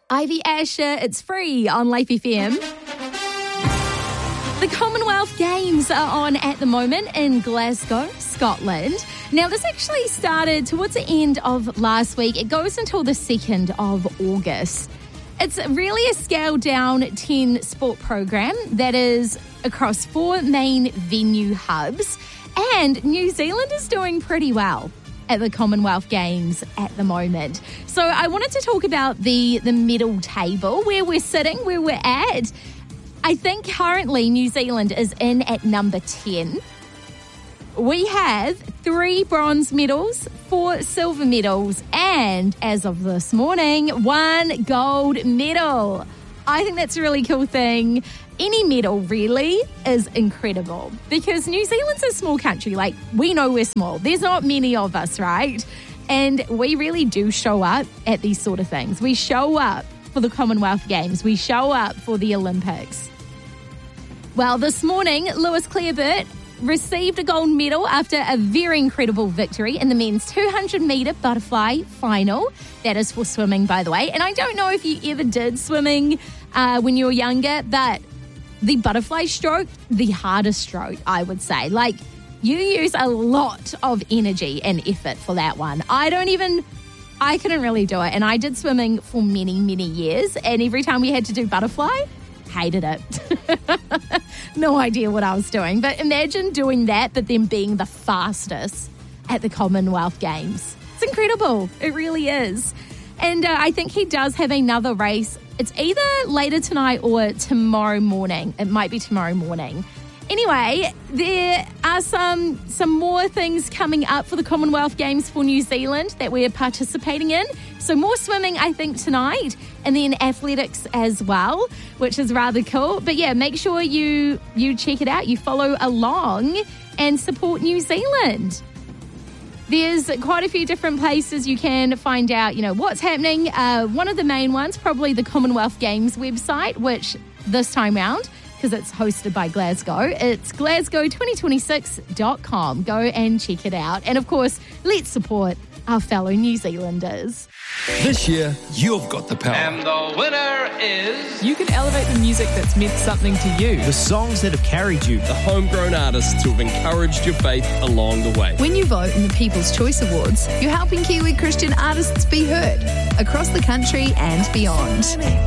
Ivy Asher, it's free on Life FM. The Commonwealth Games are on at the moment in Glasgow, Scotland. Now, this actually started towards the end of last week. It goes until the 2nd of August. It's really a scaled-down 10-sport program that is across 4 main venue hubs. And New Zealand is doing pretty well at the Commonwealth Games at the moment. So I wanted to talk about the medal table, where we're sitting, where we're at. I think currently New Zealand is in at number 10. We have 3 bronze medals, 4 silver medals, and as of this morning, 1 gold medal. I think that's a really cool thing. Any medal really is incredible because New Zealand's a small country. Like, we know we're small. There's not many of us, right? And we really do show up at these sort of things. We show up for the Commonwealth Games. We show up for the Olympics. Well, this morning, Lewis Clareburt received a gold medal after a very incredible victory in the men's 200-metre butterfly final. That is for swimming, by the way. And I don't know if you ever did swimming when you were younger, but the butterfly stroke, the hardest stroke, I would say. Like, you use a lot of energy and effort for that one. I couldn't really do it. And I did swimming for many, many years. And every time we had to do butterfly, hated it. No idea what I was doing. But imagine doing that, but then being the fastest at the Commonwealth Games. It's incredible. It really is. And I think he does have another race. It's either later tonight or tomorrow morning. It might be tomorrow morning. Anyway, there are some more things coming up for the Commonwealth Games for New Zealand that we're participating in. So more swimming, I think, tonight, and then athletics as well, which is rather cool. But yeah, make sure you check it out. You follow along and support New Zealand. There's quite a few different places you can find out, what's happening. One of the main ones, probably the Commonwealth Games website, which this time round, because it's hosted by Glasgow, it's glasgow2026.com. Go and check it out. And of course, let's support our fellow New Zealanders. This year, you've got the power. And the winner is... You can elevate the music that's meant something to you. The songs that have carried you. The homegrown artists who have encouraged your faith along the way. When you vote in the People's Choice Awards, you're helping Kiwi Christian artists be heard across the country and beyond.